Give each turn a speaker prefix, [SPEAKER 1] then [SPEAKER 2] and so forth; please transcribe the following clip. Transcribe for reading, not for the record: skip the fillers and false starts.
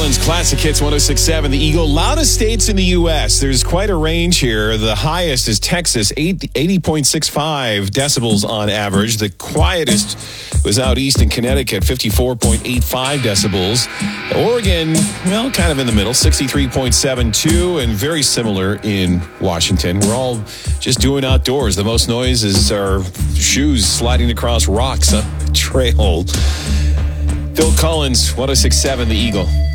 [SPEAKER 1] Collins, Classic Hits 106.7, The Eagle. Loudest states in the U.S. There's quite a range here. The highest is Texas, 80.65 decibels on average. The quietest was out east in Connecticut, 54.85 decibels. Oregon, well, kind of in the middle, 63.72, and very similar in Washington. We're all just doing outdoors. The most noise is our shoes sliding across rocks on a trail. Phil Collins, 106.7, The Eagle.